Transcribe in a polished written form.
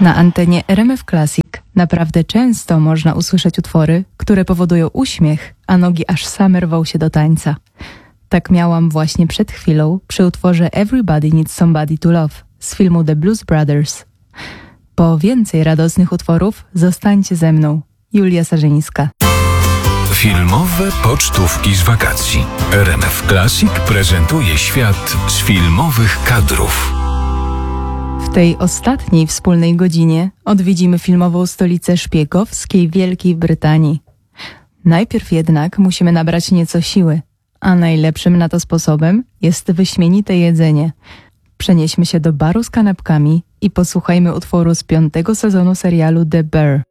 Na antenie RMF Classic naprawdę często można usłyszeć utwory, które powodują uśmiech, a nogi aż same rwą się do tańca. Tak miałam właśnie przed chwilą przy utworze Everybody Needs Somebody to Love z filmu The Blues Brothers. Po więcej radosnych utworów zostańcie ze mną, Julia Sarzyńska. Filmowe pocztówki z wakacji. RMF Classic prezentuje świat z filmowych kadrów. W tej ostatniej wspólnej godzinie odwiedzimy filmową stolicę szpiegowskiej Wielkiej Brytanii. Najpierw jednak musimy nabrać nieco siły, a najlepszym na to sposobem jest wyśmienite jedzenie. Przenieśmy się do baru z kanapkami i posłuchajmy utworu z 5. sezonu serialu The Bear.